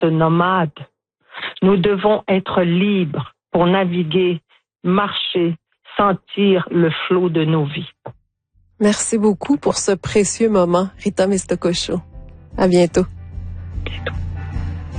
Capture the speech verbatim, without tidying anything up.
nomades. Nous devons être libres pour naviguer, marcher, sentir le flot de nos vies. Merci beaucoup pour ce précieux moment, Rita Meztococho. À bientôt. Bientôt.